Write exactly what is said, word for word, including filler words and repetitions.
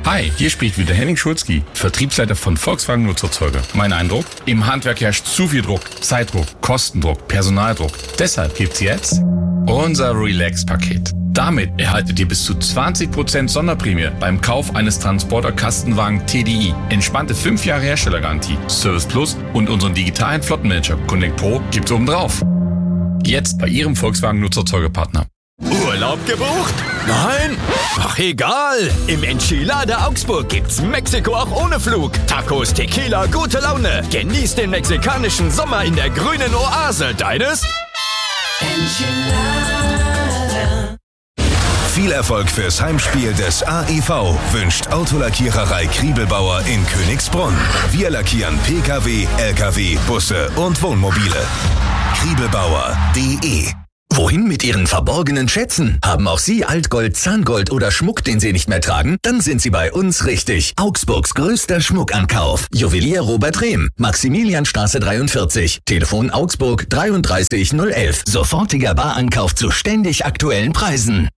Hi, hier spricht wieder Henning Schulzki, Vertriebsleiter von Volkswagen Nutzerzeuger. Mein Eindruck? Im Handwerk herrscht zu viel Druck, Zeitdruck, Kostendruck, Personaldruck. Deshalb gibt's jetzt unser Relax-Paket. Damit erhaltet ihr bis zu zwanzig Prozent Sonderprämie beim Kauf eines Transporter-Kastenwagen T D I. Entspannte fünf Jahre Herstellergarantie, Service Plus und unseren digitalen Flottenmanager Connect Pro gibt's oben drauf. Jetzt bei Ihrem Volkswagen Nutzerzeugerpartner. Urlaub gebucht? Nein? Ach egal. Im Enchilada Augsburg gibt's Mexiko auch ohne Flug. Tacos, Tequila, gute Laune. Genieß den mexikanischen Sommer in der grünen Oase deines Enchilada. Viel Erfolg fürs Heimspiel des A E V wünscht Autolackiererei Kriebelbauer in Königsbrunn. Wir lackieren Pkw, Lkw, Busse und Wohnmobile. Kriebelbauer punkt de. Wohin mit Ihren verborgenen Schätzen? Haben auch Sie Altgold, Zahngold oder Schmuck, den Sie nicht mehr tragen? Dann sind Sie bei uns richtig. Augsburgs größter Schmuckankauf. Juwelier Robert Rehm, Maximilianstraße dreiundvierzig. Telefon Augsburg dreiunddreißig null elf. Sofortiger Barankauf zu ständig aktuellen Preisen.